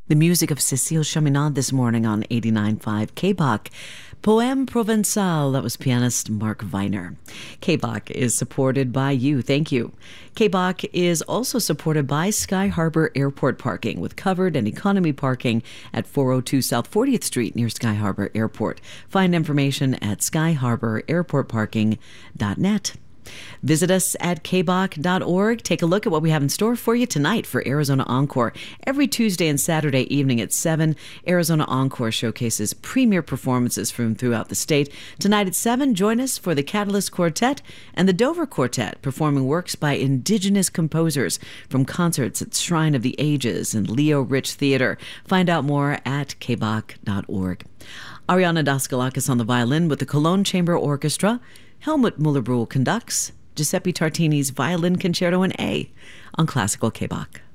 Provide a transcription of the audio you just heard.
The music of Cécile Chaminade this morning on 89.5 KBAC. Poème Provençal, that was pianist Mark Viner. KBAC is supported by you. Thank you. KBAC is also supported by Sky Harbor Airport Parking with covered and economy parking at 402 South 40th Street near Sky Harbor Airport. Find information at skyharbor.airportparking.net. Visit us at kbac.org. Take a look at what we have in store for you tonight for Arizona Encore. Every Tuesday and Saturday evening at 7, Arizona Encore showcases premier performances from throughout the state. Tonight at 7, join us for the Catalyst Quartet and the Dover Quartet, performing works by indigenous composers from concerts at Shrine of the Ages and Leo Rich Theater. Find out more at kbac.org. Ariana Daskalakis on the violin with the Cologne Chamber Orchestra. Helmut Muller-Brühl conducts Giuseppe Tartini's Violin Concerto in A on Classical KBAC.